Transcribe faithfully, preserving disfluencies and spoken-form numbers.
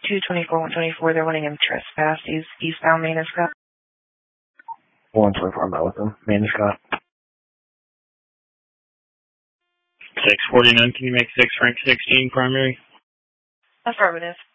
two twenty-four, one twenty-four, they're running in trespass, east, eastbound Main and Scott. one twenty-four, I'm out with them. Main and Scott. six forty-nine, can you make six rank sixteen primary? Affirmative.